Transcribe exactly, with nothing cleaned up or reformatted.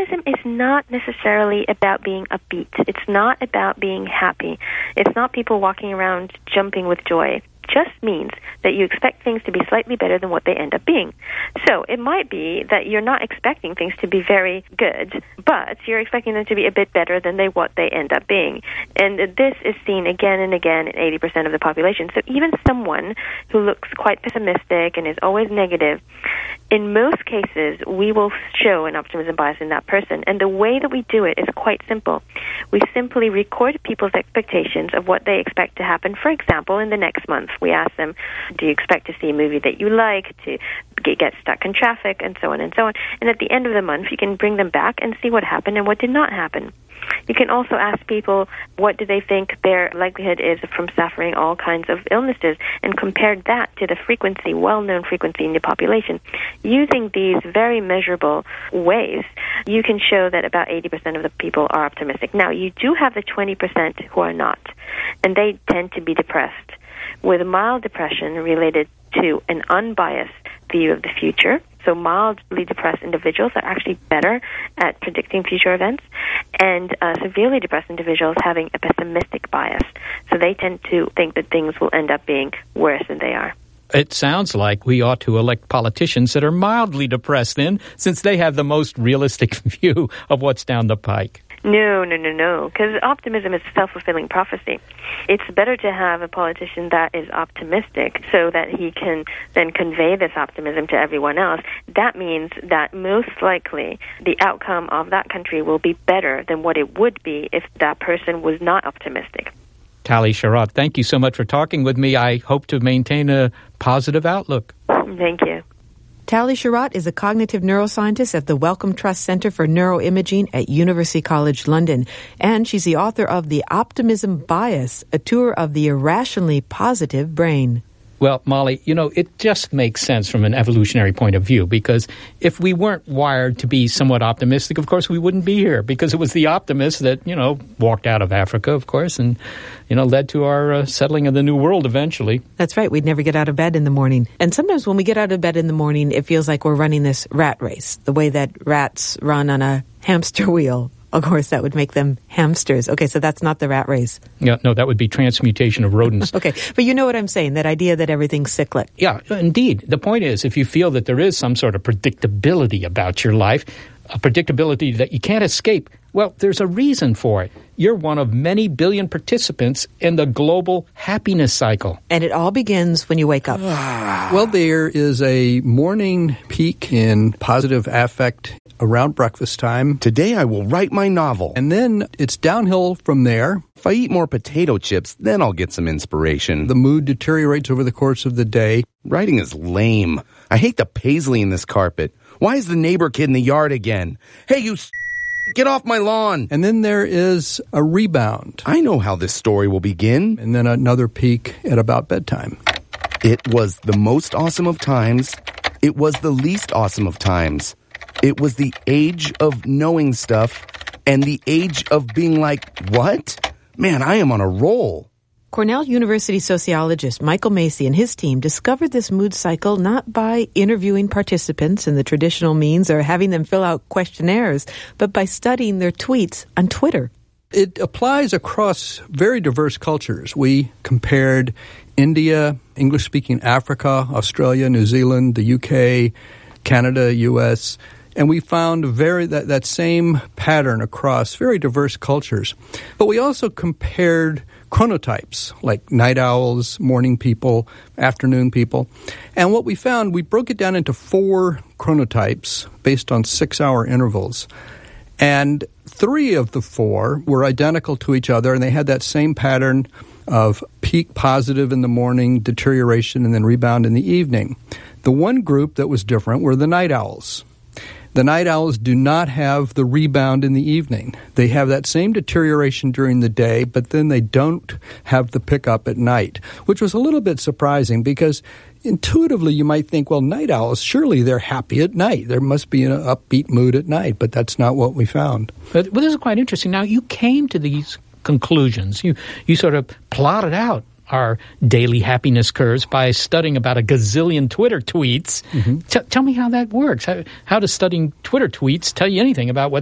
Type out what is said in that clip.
Optimism is not necessarily about being upbeat. It's not about being happy. It's not people walking around jumping with joy. Just means that you expect things to be slightly better than what they end up being. So it might be that you're not expecting things to be very good, but you're expecting them to be a bit better than they what they end up being. And this is seen again and again in eighty percent of the population. So even someone who looks quite pessimistic and is always negative, in most cases, we will show an optimism bias in that person. And the way that we do it is quite simple. We simply record people's expectations of what they expect to happen. For example, in the next month, we ask them, do you expect to see a movie that you like, to get stuck in traffic, and so on and so on. And at the end of the month, you can bring them back and see what happened and what did not happen. You can also ask people what do they think their likelihood is from suffering all kinds of illnesses and compare that to the frequency, well-known frequency in the population. Using these very measurable ways, you can show that about eighty percent of the people are optimistic. Now, you do have the twenty percent who are not, and they tend to be depressed, with mild depression related to an unbiased view of the future. So mildly depressed individuals are actually better at predicting future events, and uh, severely depressed individuals having a pessimistic bias. So they tend to think that things will end up being worse than they are. It sounds like we ought to elect politicians that are mildly depressed then, since they have the most realistic view of what's down the pike. No, no, no, no, because optimism is a self-fulfilling prophecy. It's better to have a politician that is optimistic so that he can then convey this optimism to everyone else. That means that most likely the outcome of that country will be better than what it would be if that person was not optimistic. Tali Sharot, thank you so much for talking with me. I hope to maintain a positive outlook. Thank you. Tali Sharot is a cognitive neuroscientist at the Wellcome Trust Center for Neuroimaging at University College London. And she's the author of The Optimism Bias, a tour of the irrationally positive brain. Well, Molly, you know, it just makes sense from an evolutionary point of view, because if we weren't wired to be somewhat optimistic, of course, we wouldn't be here, because it was the optimists that, you know, walked out of Africa, of course, and, you know, led to our uh, settling of the New World eventually. That's right. We'd never get out of bed in the morning. And sometimes when we get out of bed in the morning, it feels like we're running this rat race, the way that rats run on a hamster wheel. Of course, that would make them hamsters. Okay, so that's not the rat race. Yeah, no, that would be transmutation of rodents. Okay, but you know what I'm saying, that idea that everything's cyclic. Yeah, indeed. The point is, if you feel that there is some sort of predictability about your life, a predictability that you can't escape, well, there's a reason for it. You're one of many billion participants in the global happiness cycle. And it all begins when you wake up. Well, there is a morning peak in positive affect around breakfast time. Today I will write my novel. And then it's downhill from there. If I eat more potato chips, then I'll get some inspiration. The mood deteriorates over the course of the day. Writing is lame. I hate the paisley in this carpet. Why is the neighbor kid in the yard again? Hey, you s***, get off my lawn. And then there is a rebound. I know how this story will begin. And then another peak at about bedtime. It was the most awesome of times. It was the least awesome of times. It was the age of knowing stuff and the age of being like, what? Man, I am on a roll. Cornell University sociologist Michael Macy and his team discovered this mood cycle not by interviewing participants in the traditional means or having them fill out questionnaires, but by studying their tweets on Twitter. It applies across very diverse cultures. We compared India, English-speaking Africa, Australia, New Zealand, the U K, Canada, U S, and we found very that, that same pattern across very diverse cultures. But we also compared chronotypes, like night owls, morning people, afternoon people. And what we found, we broke it down into four chronotypes based on six-hour intervals. And three of the four were identical to each other, and they had that same pattern of peak positive in the morning, deterioration, and then rebound in the evening. The one group that was different were the night owls. The night owls do not have the rebound in the evening. They have that same deterioration during the day, but then they don't have the pickup at night, which was a little bit surprising because intuitively you might think, well, night owls, surely they're happy at night. There must be an upbeat mood at night, but that's not what we found. But, well, this is quite interesting. Now, you came to these conclusions. You, you sort of plotted out our daily happiness curves by studying about a gazillion Twitter tweets. Mm-hmm. T- tell me how that works. How, how does studying Twitter tweets tell you anything about what